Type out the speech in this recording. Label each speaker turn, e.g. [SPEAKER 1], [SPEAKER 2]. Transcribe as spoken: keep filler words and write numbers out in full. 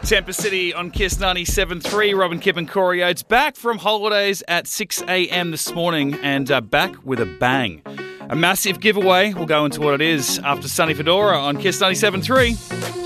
[SPEAKER 1] Tampa City on Kiss ninety-seven point three. Robin Kipp and Corey Oates back from holidays at six a.m. this morning and uh, back with a bang. A massive giveaway. We'll go into what it is after Sunny Fedora on Kiss ninety-seven point three.